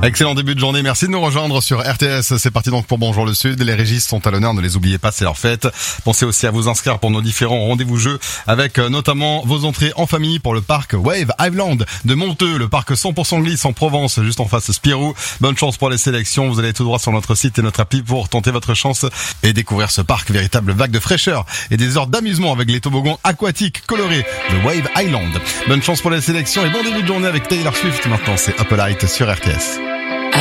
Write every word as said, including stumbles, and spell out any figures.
Excellent début de journée, merci de nous rejoindre sur R T S. C'est parti donc pour Bonjour le Sud. Les régistes sont à l'honneur, ne les oubliez pas, c'est leur fête. Pensez aussi à vous inscrire pour nos différents rendez-vous jeux avec notamment vos entrées en famille pour le parc Wave Island de Monteux, le parc cent pour cent glisse en Provence, juste en face Spirou. Bonne chance pour les sélections, vous allez tout droit sur notre site et notre appli pour tenter votre chance et découvrir ce parc, véritable vague de fraîcheur et des heures d'amusement avec les toboggans aquatiques colorés de Wave Island. Bonne chance pour les sélections et bon début de journée avec Taylor Swift. Maintenant c'est Up Light sur R T S.